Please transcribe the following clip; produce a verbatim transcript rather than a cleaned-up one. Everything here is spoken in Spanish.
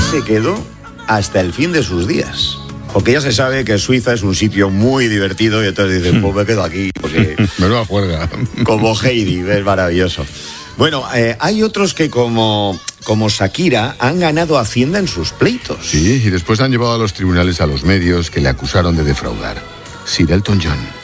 se quedó hasta el fin de sus días. Porque ya se sabe que Suiza es un sitio muy divertido y entonces dicen, pues me quedo aquí. Porque menuda juerga. Como Heidi, es maravilloso. Bueno, eh, hay otros que como, como Shakira han ganado Hacienda en sus pleitos. Sí, y después han llevado a los tribunales a los medios que le acusaron de defraudar. Sir Elton John.